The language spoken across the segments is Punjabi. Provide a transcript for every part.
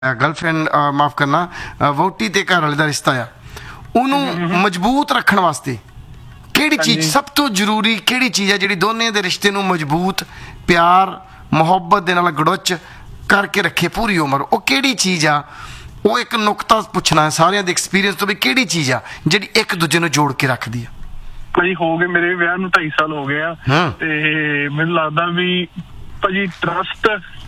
ਗਰਲਫ੍ਰੈਂਡ ਮਾਫ ਕਰਨਾ ਵਹੁਟੀ ਤੇ ਘਰ ਵਾਲੇ ਦਾ ਰਿਸ਼ਤਾ ਆ ਉਹਨੂੰ ਮਜ਼ਬੂਤ ਰੱਖਣ ਵਾਸਤੇ ਕਿਹੜੀ ਚੀਜ਼ ਸਭ ਤੋਂ ਜ਼ਰੂਰੀ ਕਿਹੜੀ ਚੀਜ਼ ਹੈ ਜਿਹੜੀ ਦੋਨੇ ਦੇ ਰਿਸ਼ਤੇ ਨੂੰ ਮਜ਼ਬੂਤ ਪਿਆਰ ਮੁਹੱਬਤ ਦੇ ਨਾਲ ਗੜੁੱਚ ਕਰਕੇ ਰੱਖੇ ਪੂਰੀ ਉਮਰ ਉਹ ਕਿਹੜੀ ਚੀਜ਼ ਆ ਉਹ ਇੱਕ ਨੁਕਤਾ ਪੁੱਛਣਾ ਸਾਰਿਆਂ ਦੇ ਐਕਸਪੀਰੀਅੰਸ ਤੋਂ ਵੀ ਕਿਹੜੀ ਚੀਜ਼ ਆ ਜਿਹੜੀ ਇੱਕ ਦੂਜੇ ਨੂੰ ਜੋੜ ਕੇ ਰੱਖਦੀ ਆ ਭਾਜੀ ਹੋ ਗਏ ਮੇਰੇ ਵਿਆਹ ਨੂੰ 2.5 ਸਾਲ ਹੋ ਗਏ ਆ ਤੇ ਮੈਨੂੰ ਲੱਗਦਾ ਵੀ ਭਾਜੀ ਟਰਸਟ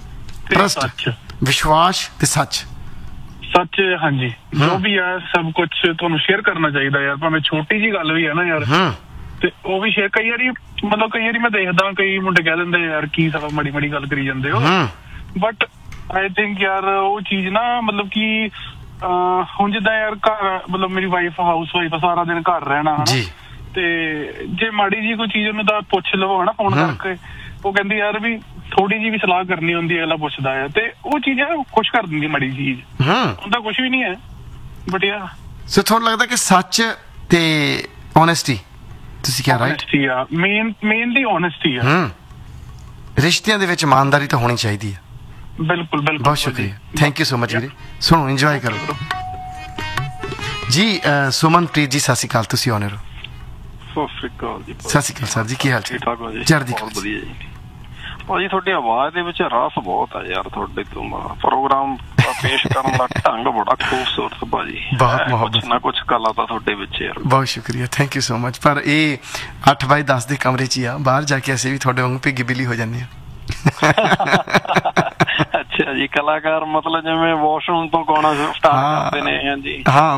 ਵਿਸ਼ਵਾਸ ਤੇ ਸੱਚ ਹਾਂਜੀ ਜੋ ਵੀ ਆ ਸਭ ਕੁਝ ਤੁਹਾਨੂੰ ਸ਼ੇਅਰ ਕਰਨਾ ਚਾਹੀਦਾ ਯਾਰ ਭਾਵੇਂ ਛੋਟੀ ਜੀ ਗੱਲ ਵੀ ਹੈ ਨਾ ਯਾਰ ਤੇ ਉਹ ਵੀ ਸ਼ੇਅਰ ਕਈ ਵਾਰੀ ਮੈਂ ਦੇਖਦਾ ਕਈ ਮੁੰਡੇ ਕਹਿ ਦਿੰਦੇ ਯਾਰ ਕੀ ਸਭ ਮਾੜੀ ਗੱਲ ਕਰੀ ਜਾਂਦੇ ਹੋ ਬਟ ਆਈ ਥਿੰਕ ਯਾਰ ਉਹ ਚੀਜ਼ ਨਾ ਮਤਲਬ ਕਿ ਹੁਣ ਜਿੱਦਾਂ ਯਾਰ ਘਰ ਮੇਰੀ ਵਾਈਫ ਹਾਊਸ ਵਾਈਫ ਸਾਰਾ ਦਿਨ ਘਰ ਰਹਿਣਾ ਹਨਾ ਤੇ ਜੇ ਮਾੜੀ ਜੀ ਕੋਈ ਚੀਜ਼ ਉਹਨੂੰ ਤਾਂ ਪੁੱਛ ਲਵੋ ਹਨਾ ਫੋਨ ਕਰਕੇ ਉਹ ਕਹਿੰਦੀ ਯਾਰ ਵੀ ਥੋੜੀ ਜੀ ਵੀ ਸਲਾਹ ਕਰਨੀ ਹੁੰਦੀ ਹੈ ਅਗਲਾ ਪੁੱਛਦਾ ਹੈ ਤੇ ਉਹ ਚੀਜ਼ ਖੁਸ਼ ਕਰ ਦਿੰਦੀ ਮਾੜੀ ਚੀਜ਼ ਹੁੰਦਾ ਕੁਛ ਵੀ ਨਹੀਂ ਹੈ ਬਟ ਯਾਰ ਸੋ ਤੁਹਾਨੂੰ ਲੱਗਦਾ ਕਿ ਸੱਚ ਤੇ ਓਨੈਸਟੀ ਤੁਸੀਂ ਕਿਹਾ ਰਾਈਟ ਆ ਮੇਨਲੀ ਓਨੈਸਟੀ ਆ ਰਿਸ਼ਤਿਆਂ ਦੇ ਵਿੱਚ ਇਮਾਨਦਾਰੀ ਤਾਂ ਹੋਣੀ ਚਾਹੀਦੀ ਹੈ ਬਿਲਕੁਲ ਬਹੁਤ ਸ਼ੁਕਰੀਆ ਥੈਂਕ ਯੂ ਸੋ ਮਚ ਵੀਰੇ ਸੁਣੋ ਇੰਜੋਏ ਕਰੋ ਜੀ ਸੁਮਨਪ੍ਰੀਤ ਜੀ ਸਤਿ ਸ਼੍ਰੀ ਅਕਾਲ ਤੁਸੀਂ ਆਨਰ ਹੋ ਸਤਿ ਸ਼੍ਰੀ ਅਕਾਲ ਜੀ ਸਤਿ ਸ਼੍ਰੀ ਅਕਾਲ ਸਰ ਜੀ ਕੀ ਹਾਲ ਠੀਕ ਠਾਕ ਹੋ ਜੀ ਚੜ੍ਹਦੀ ਬਹੁਤ ਵਧੀਆ ਜੀ ਭਾਜੀ ਤੁਹਾਡੀ ਆਵਾਜ਼ ਦੇ ਵਿੱਚ ਰਸ ਬਹੁਤ ਆ ਯਾਰ ਤੁਹਾਡੇ ਤੋਂ ਪ੍ਰੋਗਰਾਮ ਪੇਸ਼ ਕਰਨ ਦਾ ਢੰਗ ਬੜਾ ਖੂਬਸੂਰਤ ਭਾਜੀ ਬਹੁਤ ਮੁਹੱਬਤ ਨਾ ਕੁਛ ਕਲਾ ਤਾਂ ਤੁਹਾਡੇ ਵਿੱਚ ਯਾਰ ਬਹੁਤ ਸ਼ੁਕਰੀਆ ਥੈਂਕ ਯੂ ਸੋ ਮਚ ਪਰ ਇਹ 8x10 ਦੇ ਕਮਰੇ 'ਚ ਹੀ ਆ ਬਾਹਰ ਜਾ ਕੇ ਅਸੀਂ ਵੀ ਤੁਹਾਡੇ ਵਾਂਗ ਭਿੱਗੀ ਬਿੱਲੀ ਹੋ ਜਾਂਦੇ ਆ ਅੱਛਾ ਜੀ ਕਲਾਕਾਰ ਮਤਲਬ ਜਿਵੇਂ ਵਾਸ਼ਰੂਮ ਤੋਂ ਗਾਣਾ ਸਟਾਰਟ ਕਰਦੇ ਨੇ ਹਾਂਜੀ ਹਾਂ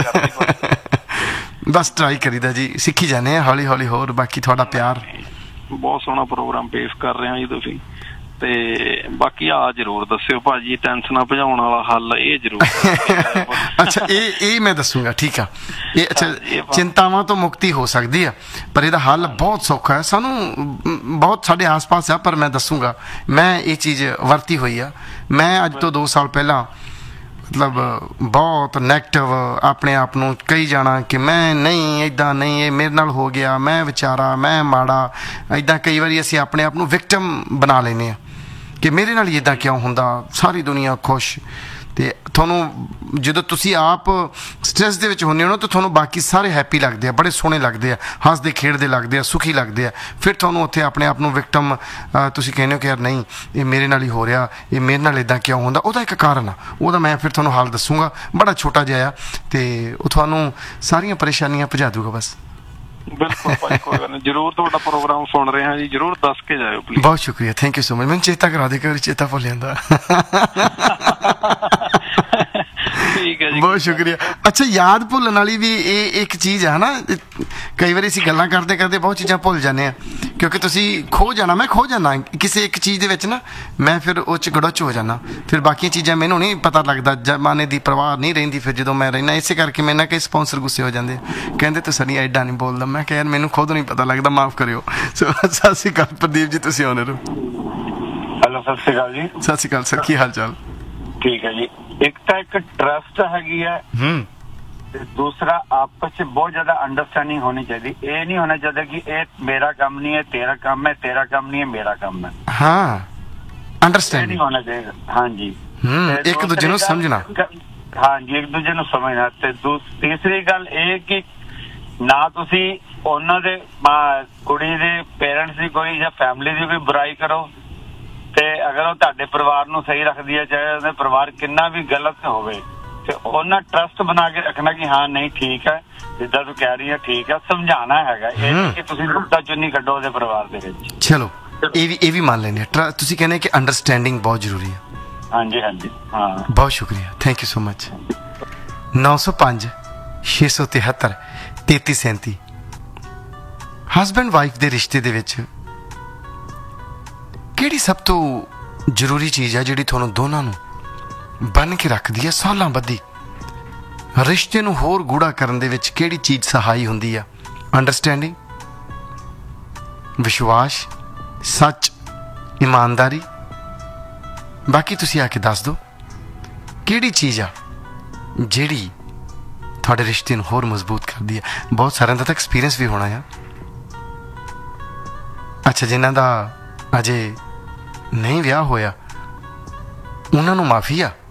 ਬਸ ਟਰਾਈ ਕਰੀਦਾ ਜੀ ਸਿੱਖੀ ਜਾਂਦੇ ਆ ਹੌਲੀ ਹੌਲੀ ਹੋਰ ਬਾਕੀ ਤੁਹਾਡਾ ਪਿਆਰ ਬਹੁਤ ਸੋਹਣਾ ਪ੍ਰੋਗਰਾਮ ਪੇਸ਼ ਕਰ ਰਹੇ ਹੋ ਜੀ ਤੁਸੀਂ ਤੇ ਬਾਕੀ ਆ ਜਰੂਰ ਦੱਸਿਓ ਭਾਜੀ ਟੈਨਸ਼ਨਾਂ ਭਜਾਉਣ ਵਾਲਾ ਹੱਲ ਇਹ ਜਰੂਰ ਅੱਛਾ ਇਹ ਮੈਂ ਦੱਸੂਗਾ ਠੀਕ ਆ ਇਹ ਅੱਛਾ ਚਿੰਤਾਵਾਂ ਤੋਂ ਮੁਕਤੀ ਹੋ ਸਕਦੀ ਆ ਪਰ ਇਹਦਾ ਹੱਲ ਬਹੁਤ ਸੌਖਾ ਹੈ ਸਾਨੂੰ ਬਹੁਤ ਸਾਡੇ ਆਸ-ਪਾਸ ਆ ਪਰ ਮੈਂ ਦੱਸੂਗਾ ਮੈਂ ਇਹ ਚੀਜ਼ ਵਰਤੀ ਹੋਈ ਆ ਮੈਂ ਅੱਜ ਤੋਂ 2 ਸਾਲ ਪਹਿਲਾਂ ਮਤਲਬ ਬਹੁਤ ਨੈਗੇਟਿਵ ਆਪਣੇ ਆਪ ਨੂੰ ਕਹੀ ਜਾਣਾ ਕਿ ਮੈਂ ਨਹੀਂ ਇੱਦਾਂ ਨਹੀਂ ਇਹ ਮੇਰੇ ਨਾਲ ਹੋ ਗਿਆ ਮੈਂ ਵਿਚਾਰਾ ਮੈਂ ਮਾੜਾ ਇੱਦਾਂ ਕਈ ਵਾਰੀ ਅਸੀਂ ਆਪਣੇ ਆਪ ਨੂੰ ਵਿਕਟਮ ਬਣਾ ਲੈਂਦੇ ਹਾਂ ਕਿ ਮੇਰੇ ਨਾਲ ਹੀ ਇੱਦਾਂ ਕਿਉਂ ਹੁੰਦਾ ਸਾਰੀ ਦੁਨੀਆ ਖੁਸ਼ ਅਤੇ ਤੁਹਾਨੂੰ ਜਦੋਂ ਤੁਸੀਂ ਆਪ ਸਟਰੈਸ ਦੇ ਵਿੱਚ ਹੁੰਦੇ ਹੋ ਨਾ ਤਾਂ ਤੁਹਾਨੂੰ ਬਾਕੀ ਸਾਰੇ ਹੈਪੀ ਲੱਗਦੇ ਆ ਬੜੇ ਸੋਹਣੇ ਲੱਗਦੇ ਆ ਹੱਸਦੇ ਖੇਡਦੇ ਲੱਗਦੇ ਆ ਸੁਖੀ ਲੱਗਦੇ ਆ ਫਿਰ ਤੁਹਾਨੂੰ ਉੱਥੇ ਆਪਣੇ ਆਪ ਨੂੰ ਵਿਕਟਮ ਤੁਸੀਂ ਕਹਿੰਦੇ ਹੋ ਕਿ ਯਾਰ ਨਹੀਂ ਇਹ ਮੇਰੇ ਨਾਲ ਹੀ ਹੋ ਰਿਹਾ ਇਹ ਮੇਰੇ ਨਾਲ ਇੱਦਾਂ ਕਿਉਂ ਹੁੰਦਾ ਉਹਦਾ ਇੱਕ ਕਾਰਨ ਆ ਉਹਦਾ ਮੈਂ ਫਿਰ ਤੁਹਾਨੂੰ ਹਾਲ ਦੱਸੂਗਾ ਬੜਾ ਛੋਟਾ ਜਿਹਾ ਆ ਅਤੇ ਉਹ ਤੁਹਾਨੂੰ ਸਾਰੀਆਂ ਪਰੇਸ਼ਾਨੀਆਂ ਭਜਾ ਦੂਗਾ ਬਸ ਬਿਲਕੁਲ ਭਾਈ ਕੋਈ ਗੱਲ ਨਹੀਂ ਜਰੂਰ ਤੁਹਾਡਾ ਪ੍ਰੋਗਰਾਮ ਸੁਣ ਰਹੇ ਹਾਂ ਜੀ ਜਰੂਰ ਦੱਸ ਕੇ ਜਾਇਓ ਪਲੀਜ਼ ਬਹੁਤ ਸ਼ੁਕਰੀਆ ਥੈਂਕ ਯੂ ਸੋ ਮਚ ਮੈਨੂੰ ਚੇਤਾ ਕਰਾ ਦੇ ਕਿ ਚੇਤਾ ਭੁੱਲ ਜਾਂਦਾ ਠੀਕ ਹੈ ਜੀ ਬਹੁਤ ਸ਼ੁਕਰੀਆ ਅੱਛਾ ਯਾਦ ਭੁੱਲਣ ਵਾਲੀ ਵੀ ਇਹ ਇੱਕ ਚੀਜ਼ ਹੈ ਨਾ ਕਈ ਵਾਰੀ ਅਸੀਂ ਗੱਲਾਂ ਕਰਦੇ ਕਰਦੇ ਬਹੁਤ ਚੀਜ਼ਾਂ ਭੁੱਲ ਜਾਂਦੇ ਹਾਂ ਕਿਉਂਕਿ ਤੁਸੀਂ ਖੋ ਜਾਣਾ ਮੈਂ ਖੋ ਜਾਂਦਾ ਕਿਸੇ ਇੱਕ ਚੀਜ਼ ਦੇ ਵਿੱਚ ਨਾ ਮੈਂ ਫਿਰ ਉਹ 'ਚ ਗੜੁੱਚ ਹੋ ਜਾਂਦਾ ਫਿਰ ਬਾਕੀ ਚੀਜ਼ਾਂ ਮੈਨੂੰ ਨਹੀਂ ਪਤਾ ਲੱਗਦਾ ਜ਼ਮਾਨੇ ਦੀ ਪਰਵਾਹ ਨਹੀਂ ਰਹਿੰਦੀ ਫਿਰ ਜਦੋਂ ਮੈਂ ਰਹਿਣਾ ਇਸੇ ਕਰਕੇ ਮੇਰੇ ਨਾਲ ਕਈ ਸਪਾਂਸਰ ਗੁੱਸੇ ਹੋ ਜਾਂਦੇ ਕਹਿੰਦੇ ਤੂੰ ਸਨੀ ਐਡਾ ਨਹੀਂ ਬੋਲਦਾ ਮੈਂ ਕਿਹਾ ਯਾਰ ਮੈਨੂੰ ਖੁਦ ਨਹੀਂ ਪਤਾ ਲੱਗਦਾ ਮਾਫ ਕਰਿਓ ਸਤਿ ਸ਼੍ਰੀ ਅਕਾਲ ਪ੍ਰਦੀਪ ਜੀ ਤੁਸੀਂ ਆਨਰ ਹੋ ਹੈਲੋ ਸਤਿ ਸ਼੍ਰੀ ਅਕਾਲ ਜੀ ਸਤਿ ਸ਼੍ਰੀ ਅਕਾਲ ਸਰ ਕੀ ਹਾਲ ਚਾਲ ਠੀਕ ਹੈ ਜੀ ਇੱਕ ਤਾਂ ਇੱਕ ਟਰਸਟ ਹੈਗੀ ਹੈ ਤੇ ਦੂਸਰਾ ਆਪਸ ਚ ਬਹੁਤ ਜ਼ਿਆਦਾ ਅੰਡਰਸਟੈਂਡਿੰਗ ਹੋਣੀ ਚਾਹੀਦੀ ਇਹ ਨਹੀਂ ਹੋਣਾ ਚਾਹੀਦਾ ਕਿ ਇਹ ਮੇਰਾ ਕੰਮ ਨਹੀਂ ਹੈ ਤੇਰਾ ਕੰਮ ਹੈ ਤੇਰਾ ਕੰਮ ਨਹੀਂ ਹੈ ਮੇਰਾ ਕੰਮ ਹੈ ਹਾਂ ਅੰਡਰਸਟੈਂਡਿੰਗ ਨਹੀਂ ਹੋਣਾ ਚਾਹੀਦਾ ਹਾਂਜੀ ਇੱਕ ਦੂਜੇ ਨੂੰ ਸਮਝਣਾ ਹਾਂਜੀ ਇੱਕ ਦੂਜੇ ਨੂੰ ਸਮਝਣਾ ਤੇ ਤੀਸਰੀ ਗੱਲ ਇਹ ਕਿ ਨਾ ਤੁਸੀਂ ਉਹਨਾਂ ਦੇ ਕੁੜੀ ਦੇ ਪੇਰੈਂਟਸ ਦੀ ਕੋਈ ਜਾਂ ਫੈਮਿਲੀ ਦੀ ਕੋਈ ਬੁਰਾਈ ਕਰੋ ਤੇ ਅਗਰ ਉਹ ਤੁਹਾਡੇ ਪਰਿਵਾਰ ਨੂੰ ਸਹੀ ਰੱਖਦੀ ਹੈ ਚਾਹੇ ਉਹਦੇ ਪਰਿਵਾਰ ਕਿੰਨਾ ਵੀ ਗਲਤ ਹੋਵੇ ਤੇ ਉਹਨਾਂ ਟਰਸਟ ਬਣਾ ਕੇ ਰੱਖਣਾ ਕਿ ਹਾਂ ਨਹੀਂ ਠੀਕ ਹੈ ਜਿੱਦਾਂ ਤੂੰ ਕਹਿ ਰਹੀ ਹੈ ਠੀਕ ਹੈ ਸਮਝਾਉਣਾ ਹੈਗਾ ਇਹ ਨਹੀਂ ਕਿ ਤੁਸੀਂ ਨੁਕਤਾ ਚੁੰਨੀ ਕੱਢੋ ਉਹਦੇ ਪਰਿਵਾਰ ਦੇ ਵਿੱਚ ਚਲੋ ਇਹ ਵੀ ਮੰਨ ਲੈਂਦੇ ਆ ਤੁਸੀਂ ਕਹਿੰਦੇ ਕਿ ਅੰਡਰਸਟੈਂਡਿੰਗ ਬਹੁਤ ਜ਼ਰੂਰੀ ਹੈ ਹਾਂਜੀ ਹਾਂ ਬਹੁਤ ਸ਼ੁਕਰੀਆ thank you so much 905 673 3337 husband wife ਦੇ ਰਿਸ਼ਤੇ ਦੇ ਵਿੱਚ ਕਿਹੜੀ ਸਭ ਤੋਂ ਜ਼ਰੂਰੀ ਚੀਜ਼ ਹੈ ਜਿਹੜੀ ਤੁਹਾਨੂੰ ਦੋਨਾਂ ਨੂੰ ਬੰਨ੍ਹ ਕੇ ਰੱਖਦੀ ਹੈ ਸਾਲਾਂ ਬੱਧੀ ਰਿਸ਼ਤੇ ਨੂੰ ਹੋਰ ਗੂੜਾ ਕਰਨ ਦੇ ਵਿੱਚ ਕਿਹੜੀ ਚੀਜ਼ ਸਹਾਈ ਹੁੰਦੀ ਆ ਅੰਡਰਸਟੈਂਡਿੰਗ ਵਿਸ਼ਵਾਸ ਸੱਚ ਇਮਾਨਦਾਰੀ ਬਾਕੀ ਤੁਸੀਂ ਆ ਕੇ ਦੱਸ ਦਿਓ ਕਿਹੜੀ ਚੀਜ਼ ਆ ਜਿਹੜੀ ਤੁਹਾਡੇ ਰਿਸ਼ਤੇ ਨੂੰ ਹੋਰ ਮਜ਼ਬੂਤ ਕਰਦੀ ਹੈ ਬਹੁਤ ਸਾਰਿਆਂ ਦਾ ਤਾਂ ਐਕਸਪੀਰੀਅੰਸ ਵੀ ਹੋਣਾ ਆ ਅੱਛਾ ਜਿਨ੍ਹਾਂ ਦਾ ਅਜੇ ਨਹੀਂ ਵਿਆਹ ਹੋਇਆ ਉਹਨਾਂ ਨੂੰ ਮਾਫੀ ਆ